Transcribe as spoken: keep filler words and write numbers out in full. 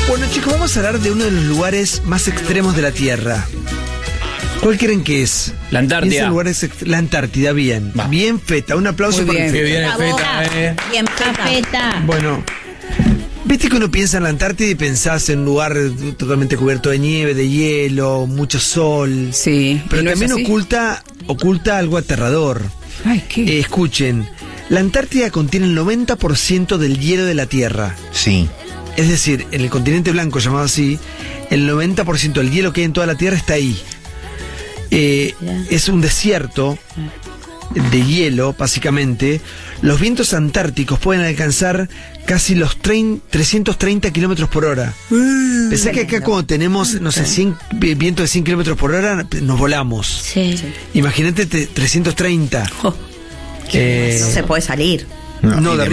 Bueno, chicos, vamos a hablar de uno de los lugares más extremos de la Tierra. ¿Cuál creen que es? La Antártida. Ese lugar es ext- la Antártida, bien. Va. Bien, Feta. Un aplauso Muy para bien. Feta. Qué bien el Bravo. Feta, eh. Bien, Feta. Bueno, viste que uno piensa en la Antártida y pensás en un lugar totalmente cubierto de nieve, de hielo, mucho sol. Sí. Pero ¿y no es también así? oculta, oculta algo aterrador. Ay, ¿qué? Eh, escuchen, la Antártida contiene el noventa por ciento del hielo de la Tierra. Sí. Es decir, en el continente blanco, llamado así, el noventa por ciento del hielo que hay en toda la Tierra está ahí. Eh, es un desierto de hielo, básicamente. Los vientos antárticos pueden alcanzar casi los trein- trescientos treinta kilómetros por hora. Pensá que acá cuando tenemos, no sé, cien, vi- vientos de cien kilómetros por hora, nos volamos. Sí. Imagínate te- trescientos treinta. Oh, Eh, no se puede salir. no, y de de